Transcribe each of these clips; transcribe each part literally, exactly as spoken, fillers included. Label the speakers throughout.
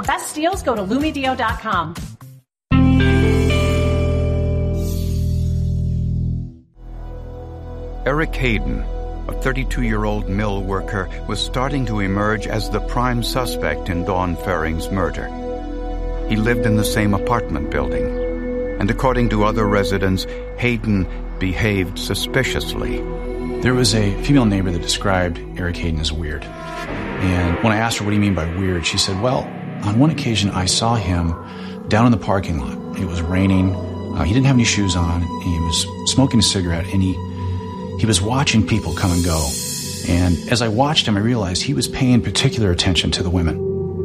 Speaker 1: best deals, go to Lumedio dot com.
Speaker 2: Eric Hayden, a thirty-two-year-old mill worker, was starting to emerge as the prime suspect in Dawn Fering's murder. He lived in the same apartment building, and according to other residents, Hayden behaved suspiciously.
Speaker 3: There was a female neighbor that described Eric Hayden as weird. And when I asked her, what do you mean by weird? She said, well, on one occasion I saw him down in the parking lot. It was raining. Uh, he didn't have any shoes on. He was smoking a cigarette, and he He was watching people come and go. And as I watched him, I realized he was paying particular attention to the women.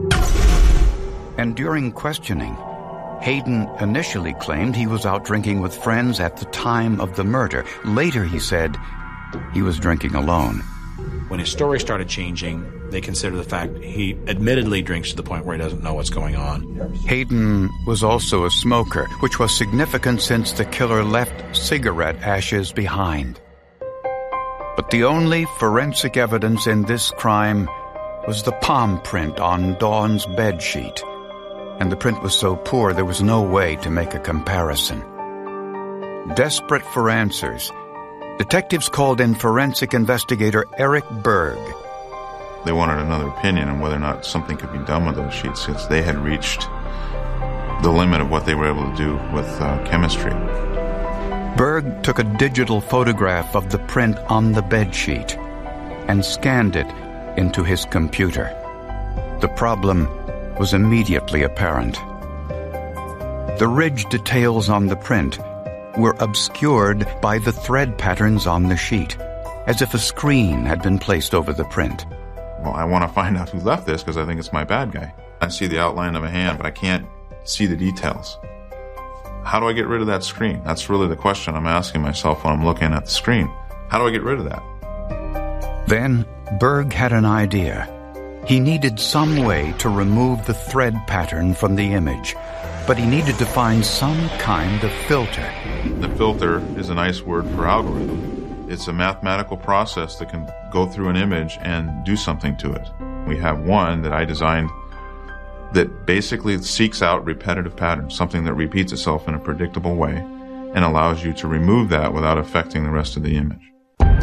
Speaker 2: And during questioning, Hayden initially claimed he was out drinking with friends at the time of the murder. Later, he said he was drinking alone.
Speaker 4: When his story started changing, they considered the fact that he admittedly drinks to the point where he doesn't know what's going on.
Speaker 2: Hayden was also a smoker, which was significant since the killer left cigarette ashes behind. But the only forensic evidence in this crime was the palm print on Dawn's bedsheet. And the print was so poor there was no way to make a comparison. Desperate for answers, detectives called in forensic investigator Eric Berg.
Speaker 5: They wanted another opinion on whether or not something could be done with those sheets, since they had reached the limit of what they were able to do with uh, chemistry.
Speaker 2: Berg took a digital photograph of the print on the bedsheet and scanned it into his computer. The problem was immediately apparent. The ridge details on the print were obscured by the thread patterns on the sheet, as if a screen had been placed over the print.
Speaker 5: Well, I want to find out who left this because I think it's my bad guy. I see the outline of a hand, but I can't see the details. How do I get rid of that screen? That's really the question I'm asking myself when I'm looking at the screen. How do I get rid of that?
Speaker 2: Then Berg had an idea. He needed some way to remove the thread pattern from the image, but he needed to find some kind of filter.
Speaker 5: The filter is a nice word for algorithm. It's a mathematical process that can go through an image and do something to it. We have one that I designed that basically seeks out repetitive patterns, something that repeats itself in a predictable way and allows you to remove that without affecting the rest of the image.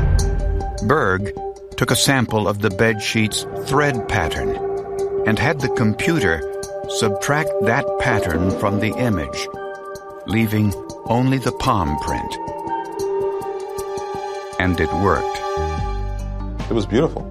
Speaker 2: Berg took a sample of the bedsheet's thread pattern and had the computer subtract that pattern from the image, leaving only the palm print. And it worked.
Speaker 5: It was beautiful.